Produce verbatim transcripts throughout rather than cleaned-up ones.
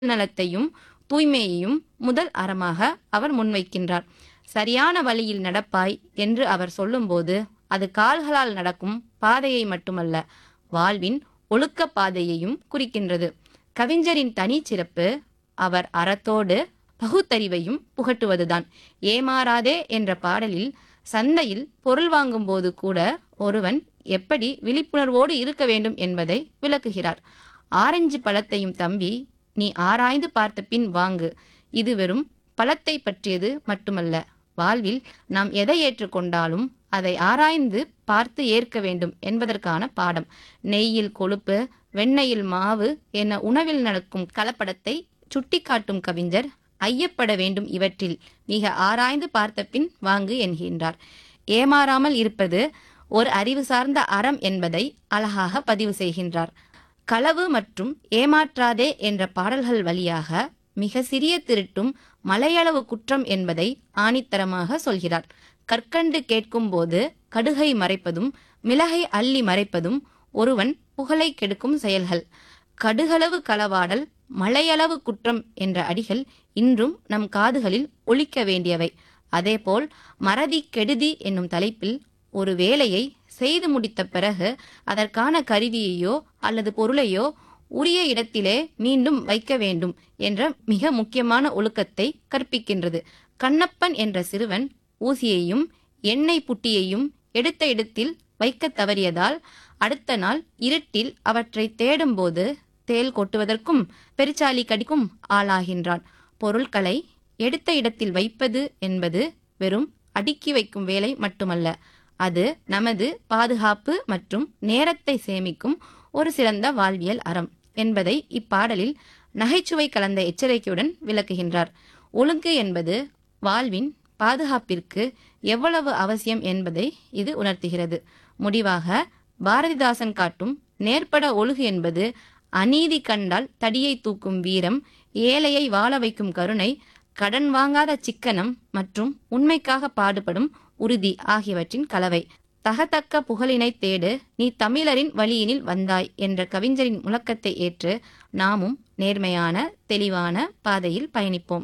நலத்தையும் தூய்மையையும் முதல் அறமாக அவர் முன்வைக்கின்றார். சரியான வழியில் நடப்பாய் என்று அவர் சொல்லும்போது அது கால்களால் நடக்கும் பாதையை மட்டுமல்ல, வாழ்வின் ஒழுக்க பாதையையும் குறிக்கின்றது. கவிஞரின் தனி சிறப்பு அவர் அறத்தோடு பகுத்தறிவையும் புகட்டுவதுதான். ஏமாறாதே என்ற பாடலில் சந்தையில் பொருள் வாங்கும்போது கூட ஒருவன் எப்படி விழிப்புணர்வோடு இருக்க வேண்டும் என்பதை விளக்குகிறார். ஆரஞ்சு பழத்தையும் தம்பி, நீ ஆராய்ந்து பார்த்த பின் வாங்கு. இது வெறும் பழத்தை பற்றியது மட்டுமல்ல, வாழ்வில் நாம் எதை ஏற்றுக்கொண்டாலும் அதை ஆராய்ந்து பார்த்து ஏற்க வேண்டும் என்பதற்கான பாடம். நெய்யில் கொழுப்பு, வெண்ணெயில் மாவு என உணவில் நடக்கும் கலப்படத்தை சுட்டிக்காட்டும் கவிஞர் ஐயப்பட வேண்டும், இவற்றில் மிக ஆராய்ந்து பார்த்த பின் வாங்கு என்கின்றார். ஏமாறாமல் இருப்பது ஒரு அறிவு சார்ந்த அறம் என்பதை அழகாக பதிவு செய்கின்றார். களவு மற்றும் ஏமாற்றாதே என்ற பாடல்கள் வழியாக மிக சிறிய திருட்டும் மலையளவு குற்றம் என்பதை ஆணித்தரமாக சொல்கிறார். கற்கண்டு கேட்கும் போது கடுகை மறைப்பதும் மிளகை அள்ளி மறைப்பதும் ஒருவன் புகழை கெடுக்கும் செயல்கள். கடுகளவு களவாடல் மலையளவு குற்றம் என்ற அடிகள் இன்றும் நம் காதுகளில் ஒலிக்க வேண்டியவை. அதேபோல் மறதி கெடுதி என்னும் தலைப்பில் ஒரு வேலையை செய்து முடித்த பிறகு அதற்கான கருவியையோ அல்லது பொருளையோ உரிய இடத்திலே மீண்டும் வைக்க வேண்டும் என்ற மிக முக்கியமான ஒழுக்கத்தை கற்பிக்கின்றது. கண்ணப்பன் என்ற சிறுவன் ஊசியையும் எண்ணெய் புட்டியையும் எடுத்த இடத்தில் வைக்க தவறியதால் அடுத்த நாள் இருட்டில் அவற்றை தேடும்போது தேள் கொட்டுவதற்கும் பெருச்சாலி கடிக்கும் ஆளாகின்றான். பொருட்களை எடுத்த இடத்தில் வைப்பது என்பது வெறும் அடுக்கி வைக்கும் வேலை மட்டுமல்ல, அது நமது பாதுகாப்பு மற்றும் நேரத்தை சேமிக்கும் ஒரு சிறந்த வாழ்வியல் அறம் என்பதை இப்பாடலில் நகைச்சுவை கலந்த எச்சரிக்கையுடன் விளக்குகின்றார். ஒழுங்கு என்பது வாழ்வின் பாதுகாப்பிற்கு எவ்வளவு அவசியம் என்பதை இது உணர்த்துகிறது. முடிவாக பாரதிதாசன் காட்டும் நேர்பட ஒழுகு என்பது அநீதி கண்டால் தடியை தூக்கும் வீரம், ஏழையை வாழ வைக்கும் கருணை, கடன் வாங்காத சிக்கனம் மற்றும் உண்மைக்காக பாடுபடும் உறுதி ஆகியவற்றின் கலவை. தகத்தக்க புகழினை தேடு, நீ தமிழரின் வழியினில் வந்தாய் என்ற கவிஞரின் முழக்கத்தை ஏற்று நாமும் நேர்மையான தெளிவான பாதையில் பயணிப்போம்.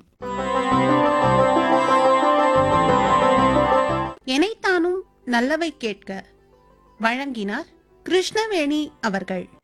எனைத்தானும் நல்லவை கேட்க வழங்கினார் கிருஷ்ணவேணி அவர்கள்.